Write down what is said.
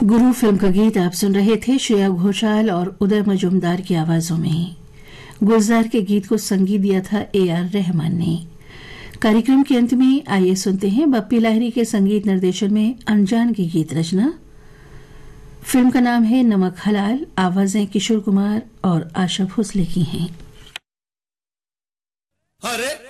गुरु film का गीत आप सुन रहे थे श्रेया घोषाल और उदय मजूमदार की आवाजों में। गुलजार के गीत को संगीत दिया था AR रहमान ने। कार्यक्रम के अंत में आइए सुनते हैं बप्पी लाहिरी के संगीत निर्देशन में अनजान की गीत रचना। फिल्म का नाम है नमक हलाल। आवाजें किशोर कुमार और आशा भोसले की हैं। अरे